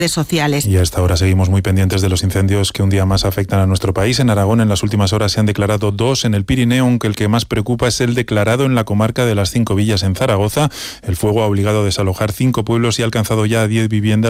sociales. Y a esta hora seguimos muy pendientes de los incendios que un día más afectan a nuestro país. En Aragón, en las últimas horas se han declarado 2 en el Pirineo, aunque el que más preocupa es el declarado en la comarca de las 5 Villas en Zaragoza. El fuego ha obligado a desalojar 5 pueblos y ha alcanzado ya a 10 viviendas